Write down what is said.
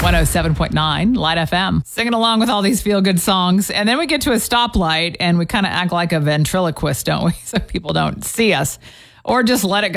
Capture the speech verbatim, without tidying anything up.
one oh seven point nine Light F M. Singing along with all these feel-good songs. And then we get to a stoplight and we kind of act like a ventriloquist, don't we? So people don't see us or just let it go.